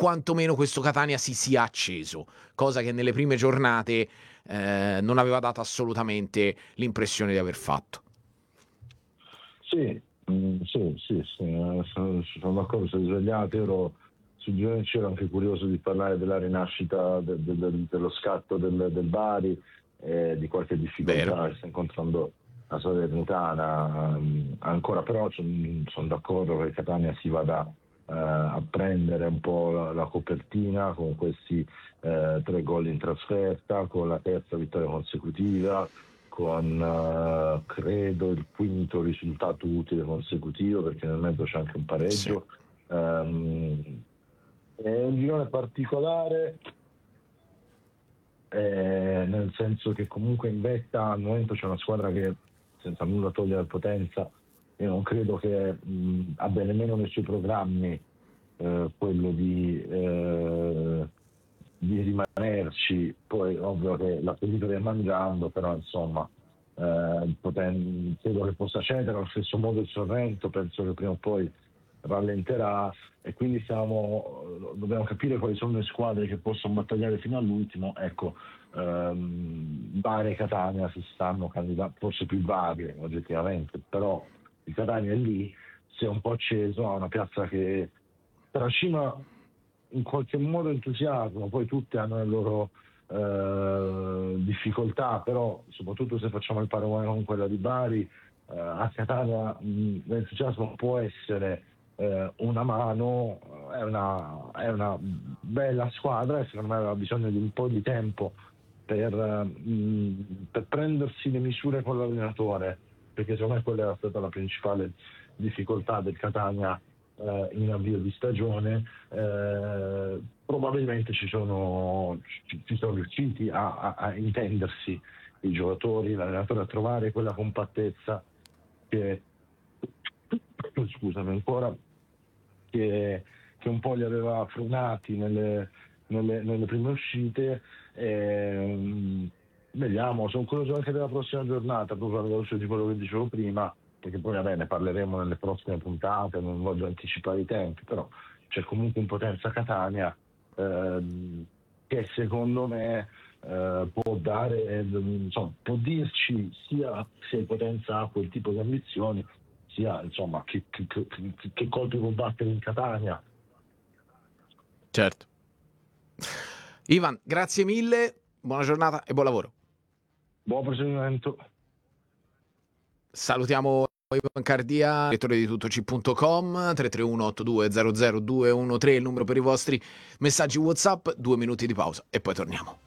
quantomeno questo Catania si sia acceso, cosa che nelle prime giornate non aveva dato assolutamente l'impressione di aver fatto. Sì, sono d'accordo, sono svegliato, ero sul giorno c'ero anche curioso di parlare della rinascita dello scatto del Bari, di qualche difficoltà che sta incontrando la Salernitana ancora, però sono d'accordo che Catania si vada a prendere un po' la copertina con questi 3 gol in trasferta, con la terza vittoria consecutiva, con credo il quinto risultato utile consecutivo, perché nel mezzo c'è anche un pareggio. Sì. È un girone particolare, nel senso che comunque in vetta al momento c'è una squadra che, senza nulla togliere al Potenza, io non credo che abbia nemmeno nei suoi programmi quello di rimanerci. Poi ovvio che la politica è mangiando, però insomma credo che possa cedere allo stesso modo il Sorrento, penso che prima o poi rallenterà, e quindi dobbiamo capire quali sono le squadre che possono battagliare fino all'ultimo. Ecco, Bari e Catania si stanno candidando, forse più Bari oggettivamente, però il Catania è lì, si è un po' acceso, ha una piazza che trascina in qualche modo entusiasmo, poi tutte hanno le loro difficoltà, però soprattutto se facciamo il paragone con quella di Bari, a Catania l'entusiasmo può essere una mano, è una bella squadra e secondo me aveva bisogno di un po' di tempo per prendersi le misure con l'allenatore, perché secondo me quella era stata la principale difficoltà del Catania in avvio di stagione. Probabilmente ci sono riusciti a intendersi i giocatori, l'allenatore, a trovare quella compattezza che ancora che un po' li aveva frenati nelle prime uscite. Vediamo, sono curioso anche della prossima giornata, proprio alla luce di quello che dicevo prima, perché poi ne parleremo nelle prossime puntate, non voglio anticipare i tempi, però c'è comunque un Potenza Catania che secondo me può dare, può dirci sia se Potenza ha quel tipo di ambizioni, sia insomma che colpi può battere in Catania. Certo. Ivan, grazie mille, buona giornata e buon lavoro. Buon proseguimento. Salutiamo Ivan Cardia, direttore di tuttoc.com, 331-8200-213, il numero per i vostri messaggi WhatsApp, 2 minuti di pausa e poi torniamo.